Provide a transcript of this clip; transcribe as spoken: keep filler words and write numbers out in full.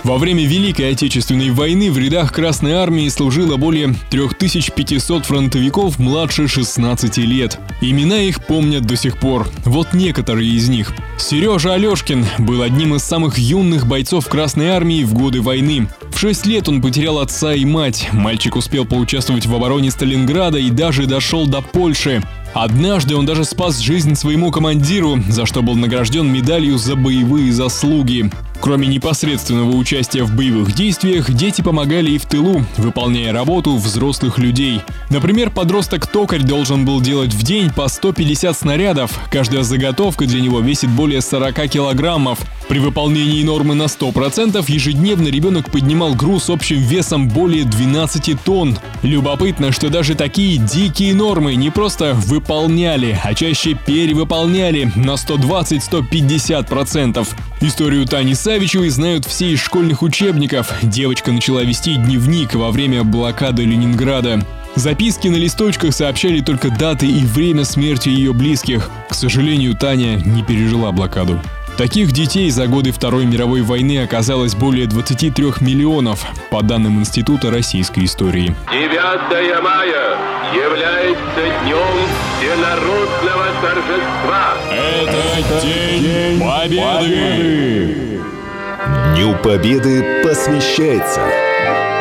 Во время Великой Отечественной войны в рядах Красной Армии служило более трёх тысяч пятисот фронтовиков младше шестнадцати лет. Имена их помнят до сих пор. Вот некоторые из них. Сережа Алешкин был одним из самых юных бойцов Красной Армии в годы войны. В шесть лет он потерял отца и мать. Мальчик успел поучаствовать в обороне Сталинграда и даже дошел до Польши. Однажды он даже спас жизнь своему командиру, за что был награжден медалью за боевые заслуги. Кроме непосредственного участия в боевых действиях, дети помогали и в тылу, выполняя работу взрослых людей. Например, подросток-токарь должен был делать в день по сто пятьдесят снарядов. Каждая заготовка для него весит более сорока килограммов. При выполнении нормы на сто процентов ежедневно ребенок поднимал груз общим весом более двенадцати тонн. Любопытно, что даже такие дикие нормы не просто выполняли, а чаще перевыполняли на сто двадцать - сто пятьдесят процентов. Историю Тани Савичевой знают все из школьных учебников. Девочка начала вести дневник во время блокады Ленинграда. Записки на листочках сообщали только даты и время смерти ее близких. К сожалению, Таня не пережила блокаду. Таких детей за годы Второй мировой войны оказалось более двадцати трёх миллионов, по данным Института российской истории. девятое мая является днем всенародного торжества. Это День Победы! Дню Победы посвящается